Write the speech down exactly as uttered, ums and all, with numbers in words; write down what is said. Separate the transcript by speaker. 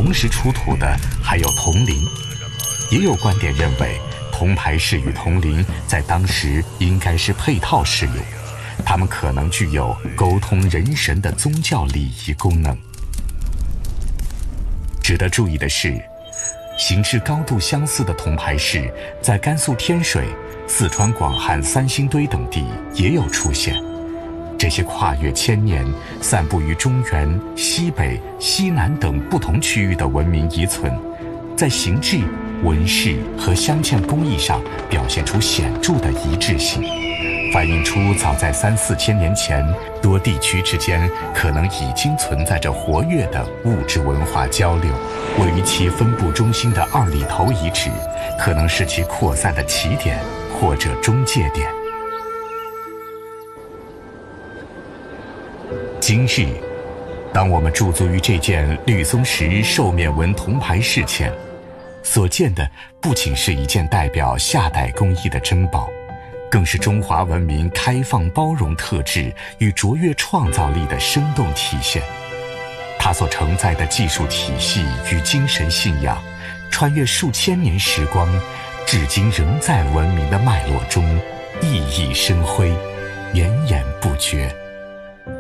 Speaker 1: 同时出土的还有铜铃。也有观点认为，铜牌饰与铜铃在当时应该是配套使用，它们可能具有沟通人神的宗教礼仪功能。值得注意的是，形制高度相似的铜牌饰在甘肃天水、四川广汉三星堆等地也有出现。这些跨越千年、散布于中原、西北、西南等不同区域的文明遗存，在形制、纹饰和镶嵌工艺上表现出显著的一致性，反映出早在三四千年前，多地区之间可能已经存在着活跃的物质文化交流。位于其分布中心的二里头遗址，可能是其扩散的起点或者中介点。今日，当我们驻足于这件绿松石兽面纹铜牌饰前，所见的不仅是一件代表夏代工艺的珍宝，更是中华文明开放包容特质与卓越创造力的生动体现。它所承载的技术体系与精神信仰，穿越数千年时光，至今仍在文明的脉络中熠熠生辉，源源不绝。